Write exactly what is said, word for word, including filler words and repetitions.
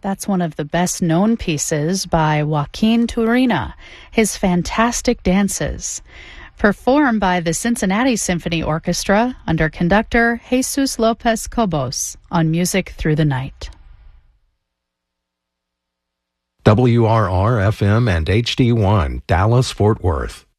That's one of the best-known pieces by Joaquin Turina, his fantastic dances, performed by the Cincinnati Symphony Orchestra under conductor Jesus Lopez Cobos on Music Through the Night. W R R F M and H D one, Dallas, Fort Worth.